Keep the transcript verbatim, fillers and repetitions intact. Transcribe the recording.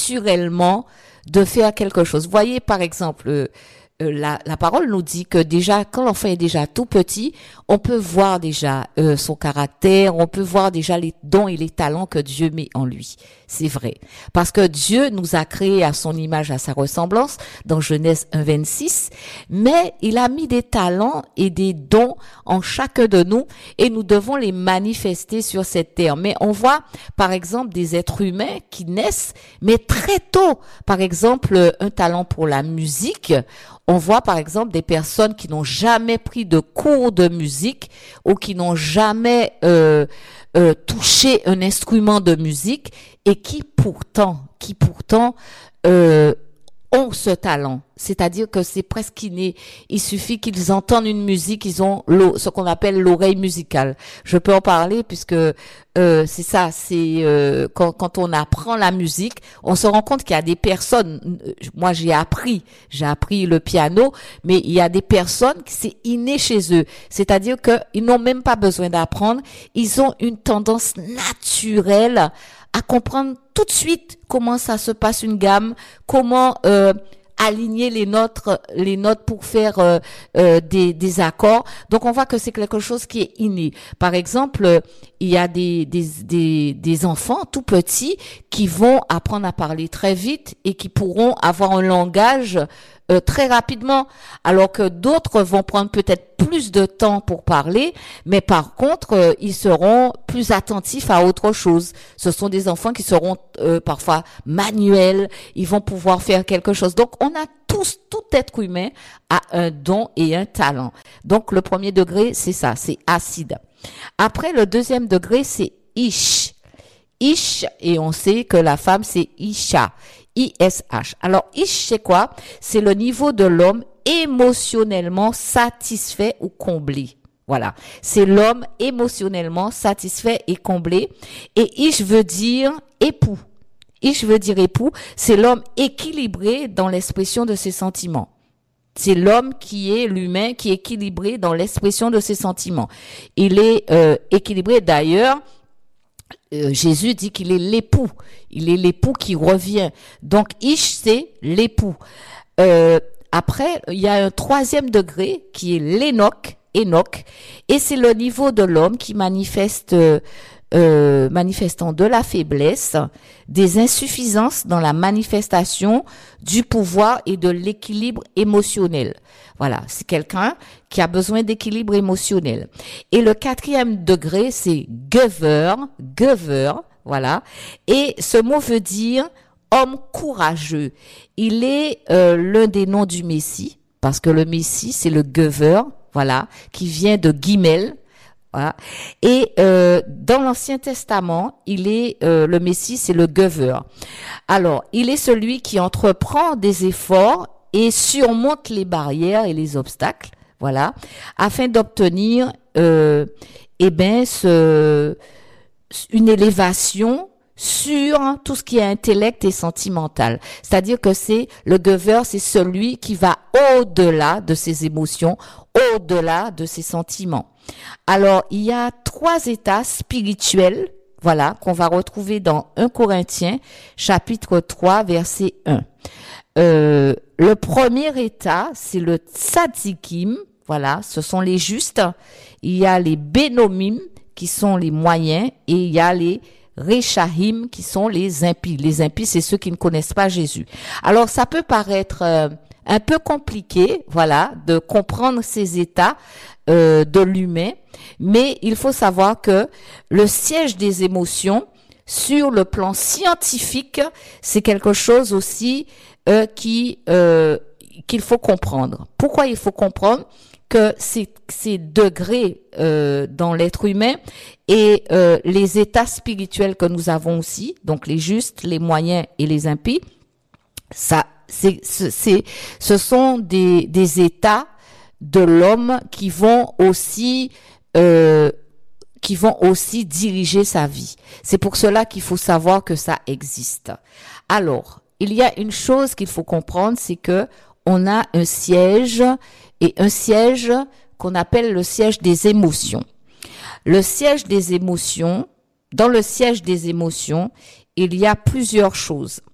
naturellement de faire quelque chose. Vous voyez, par exemple, euh, euh, la, la parole nous dit que déjà, quand l'enfant est déjà tout petit, on peut voir déjà euh, son caractère, on peut voir déjà les dons et les talents que Dieu met en lui. C'est vrai. Parce que Dieu nous a créés à son image, à sa ressemblance, dans Genèse un vingt-six, mais il a mis des talents et des dons en chacun de nous et nous devons les manifester sur cette terre. Mais on voit, par exemple, des êtres humains qui naissent, mais très tôt. Par exemple, un talent pour la musique. On voit, par exemple, des personnes qui n'ont jamais pris de cours de musique ou qui n'ont jamais euh, euh, touché un instrument de musique et qui pourtant, qui pourtant euh, ont ce talent. C'est-à-dire que c'est presque inné. Il suffit qu'ils entendent une musique, ils ont ce qu'on appelle l'oreille musicale. Je peux en parler puisque euh, c'est ça, c'est euh, quand, quand on apprend la musique, on se rend compte qu'il y a des personnes, moi j'ai appris, j'ai appris le piano, mais il y a des personnes qui c'est inné chez eux. C'est-à-dire qu'ils n'ont même pas besoin d'apprendre, ils ont une tendance naturelle à comprendre tout de suite comment ça se passe une gamme, comment euh, aligner les notes, les notes pour faire euh, euh, des, des accords. Donc on voit que c'est quelque chose qui est inné. Par exemple, euh, il y a des, des des des enfants tout petits qui vont apprendre à parler très vite et qui pourront avoir un langage euh, très rapidement, alors que d'autres vont prendre peut-être plus de temps pour parler, mais par contre, euh, ils seront plus attentifs à autre chose. Ce sont des enfants qui seront euh, parfois manuels, ils vont pouvoir faire quelque chose. Donc, on a tous, tout être humain a un don et un talent. Donc, le premier degré, c'est ça, c'est acide. Après, le deuxième degré, c'est ish. Ish, et on sait que la femme, c'est isha. I S H. Alors, ish, c'est quoi? C'est le niveau de l'homme émotionnellement satisfait ou comblé. Voilà. C'est l'homme émotionnellement satisfait et comblé. Et ish veut dire époux. Ish veut dire époux. C'est l'homme équilibré dans l'expression de ses sentiments. C'est l'homme qui est l'humain qui est équilibré dans l'expression de ses sentiments. Il est euh, équilibré d'ailleurs. Euh, Jésus dit qu'il est l'époux. Il est l'époux qui revient. Donc, Ish, c'est l'époux. Euh, après, il y a un troisième degré qui est l'Énoch. Enoch. Et c'est le niveau de l'homme qui manifeste, euh, euh, manifestant de la faiblesse, des insuffisances dans la manifestation du pouvoir et de l'équilibre émotionnel. Voilà, c'est quelqu'un qui a besoin d'équilibre émotionnel. Et le quatrième degré, c'est giver, giver, voilà. Et ce mot veut dire homme courageux. Il est euh, l'un des noms du Messie, parce que le Messie, c'est le giver, voilà, qui vient de Guimel. Voilà. Et euh, dans l'Ancien Testament, il est euh, le Messie, c'est le giver. Alors, il est celui qui entreprend des efforts et surmonte les barrières et les obstacles, voilà, afin d'obtenir, euh, eh ben, ce, une élévation sur tout ce qui est intellect et sentimental. C'est-à-dire que c'est le giver, c'est celui qui va au-delà de ses émotions, au-delà de ses sentiments. Alors, il y a trois états spirituels, voilà, qu'on va retrouver dans un Corinthiens, chapitre trois, verset un. Euh, le premier état, c'est le tzadikim, voilà, ce sont les justes. Il y a les bénomim, qui sont les moyens, et il y a les Réchahim, qui sont les impies. Les impies, c'est ceux qui ne connaissent pas Jésus. Alors, ça peut paraître euh, un peu compliqué, voilà, de comprendre ces états euh, de l'humain, mais il faut savoir que le siège des émotions, sur le plan scientifique, c'est quelque chose aussi euh, qui euh, qu'il faut comprendre. Pourquoi il faut comprendre que ces, ces degrés euh, dans l'être humain et euh, les états spirituels que nous avons aussi, donc les justes, les moyens et les impies, ça, c'est, c'est, ce sont des, des états de l'homme qui vont aussi, euh, qui vont aussi diriger sa vie. C'est pour cela qu'il faut savoir que ça existe. Alors, il y a une chose qu'il faut comprendre, c'est que on a un siège et un siège qu'on appelle le siège des émotions. Le siège des émotions, dans le siège des émotions, il y a plusieurs choses.